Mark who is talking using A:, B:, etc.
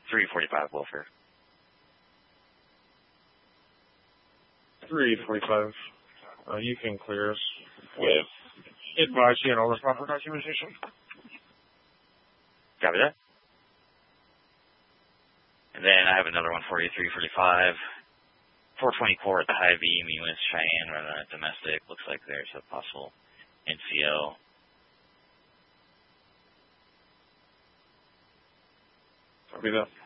A: 345 Wilfer.
B: 345. You can clear us with advice and all the proper documentation.
A: Copy that. And then I have another one for you, 345. 420 core at the high beam, UNS Cheyenne, running a domestic. Looks like there's a possible NCO.
B: Copy that.